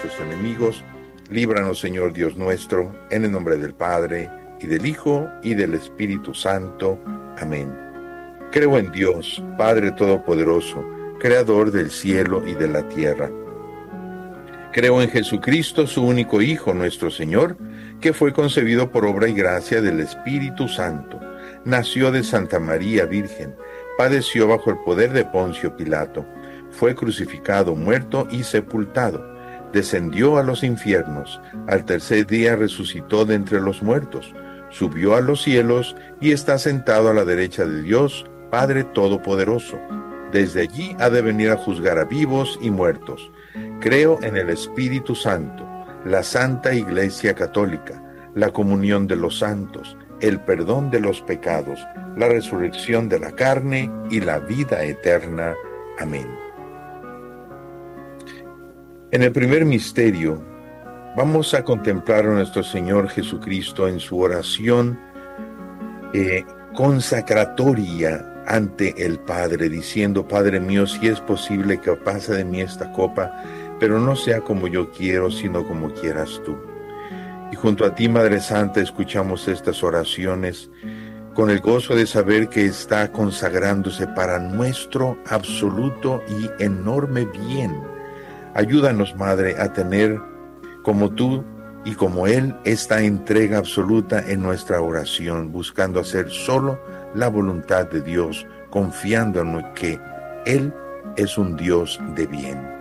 nuestros enemigos. Líbranos, Señor Dios nuestro, en el nombre del Padre, y del Hijo, y del Espíritu Santo. Amén. Creo en Dios, Padre Todopoderoso, Creador del cielo y de la tierra. Creo en Jesucristo, su único Hijo, nuestro Señor, que fue concebido por obra y gracia del Espíritu Santo. Nació de Santa María Virgen, padeció bajo el poder de Poncio Pilato, fue crucificado, muerto y sepultado, descendió a los infiernos, al tercer día resucitó de entre los muertos, subió a los cielos y está sentado a la derecha de Dios, Padre Todopoderoso. Desde allí ha de venir a juzgar a vivos y muertos. Creo en el Espíritu Santo, la Santa Iglesia Católica, la comunión de los santos, el perdón de los pecados, la resurrección de la carne y la vida eterna. Amén. En el primer misterio, vamos a contemplar a nuestro Señor Jesucristo en su oración consacratoria ante el Padre, diciendo: Padre mío, si es posible que pase de mí esta copa, pero no sea como yo quiero, sino como quieras tú. Y junto a ti, Madre Santa, escuchamos estas oraciones con el gozo de saber que está consagrándose para nuestro absoluto y enorme bien. Ayúdanos, Madre, a tener, como tú y como Él, esta entrega absoluta en nuestra oración, buscando hacer solo la voluntad de Dios, confiando en que Él es un Dios de bien.